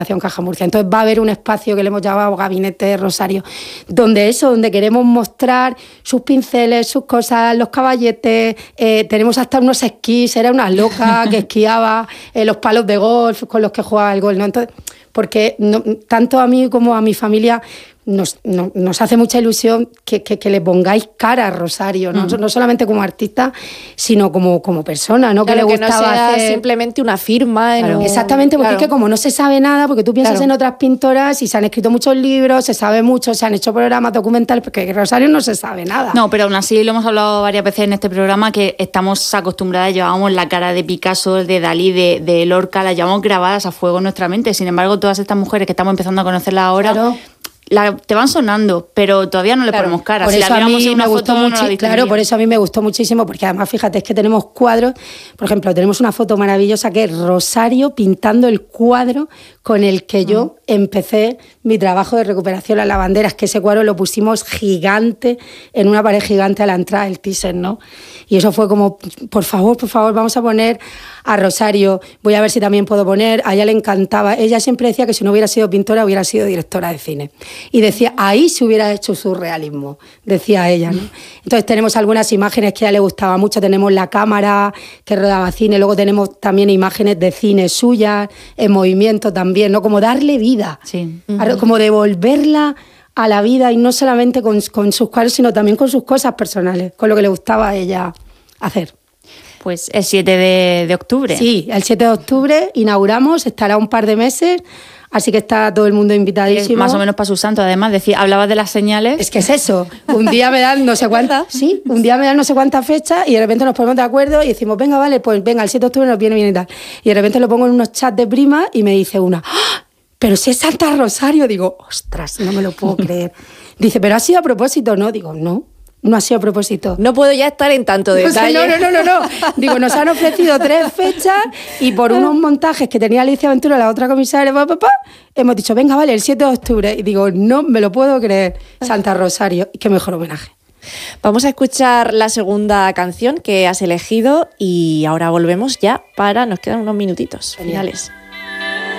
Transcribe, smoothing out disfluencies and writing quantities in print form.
Caja Murcia. Entonces va a haber un espacio que le hemos llamado Gabinete de Rosario, donde queremos mostrar sus pinceles, sus cosas, los caballetes, tenemos hasta unos esquís, era una loca que esquiaba, los palos de golf con los que jugaba el golf, ¿no? Entonces, porque tanto a mí como a mi familia nos hace mucha ilusión que le pongáis cara a Rosario, ¿no? No solamente como artista, sino como persona, ¿no? Claro, que le gustaba no sea hacer simplemente una firma. Claro. Exactamente, porque es que como no se sabe nada, porque tú piensas en otras pintoras y se han escrito muchos libros, se sabe mucho, se han hecho programas documentales, porque en Rosario no se sabe nada. No, pero aún así lo hemos hablado varias veces en este programa, que estamos acostumbradas, llevábamos la cara de Picasso, de Dalí, de Lorca, las llevamos grabadas a fuego en nuestra mente. Sin embargo, todas estas mujeres que estamos empezando a conocerlas ahora... Claro. Te van sonando, pero todavía no le ponemos cara. Por si eso la viéramos a mí en una me foto, gustó mucho, no claro, por eso a mí me gustó muchísimo, porque además, fíjate, es que tenemos cuadros, por ejemplo, tenemos una foto maravillosa que es Rosario pintando el cuadro con el que yo empecé mi trabajo de recuperación a las banderas, que ese cuadro lo pusimos gigante, en una pared gigante a la entrada del Thyssen, ¿no? Y eso fue como, por favor, vamos a poner a Rosario, voy a ver si también puedo poner, a ella le encantaba, ella siempre decía que si no hubiera sido pintora, hubiera sido directora de cine. Y decía, ahí se hubiera hecho surrealismo, decía ella, ¿no? Entonces tenemos algunas imágenes que a ella le gustaba mucho, tenemos la cámara que rodaba cine, luego tenemos también imágenes de cine suyas, en movimiento también, ¿no? Como darle vida, sí. Como devolverla a la vida, y no solamente con sus cuadros, sino también con sus cosas personales, con lo que le gustaba a ella hacer. Pues el 7 de octubre. Sí, el 7 de octubre inauguramos, estará un par de meses, así que está todo el mundo invitadísimo. Más o menos para su santo, además, hablabas de las señales. Es que es eso, un día me dan no sé cuántas, sí, un día me dan no sé cuántas fechas y de repente nos ponemos de acuerdo y decimos, venga, vale, pues venga, el 7 de octubre nos viene bien y tal. Y de repente lo pongo en unos chats de prima y me dice una, ¡ah! Pero si es Santa Rosario, digo, ostras, no me lo puedo creer. Dice, pero ¿ha sido a propósito? No, digo, no ha sido a propósito. No puedo ya estar en tanto detalle. No. Digo, nos han ofrecido 3 fechas y por unos montajes que tenía Alicia Ventura, la otra comisaria, hemos dicho, venga, vale, el 7 de octubre. Y digo, no me lo puedo creer. Santa Rosario, qué mejor homenaje. Vamos a escuchar la segunda canción que has elegido y ahora volvemos ya nos quedan unos minutitos finales.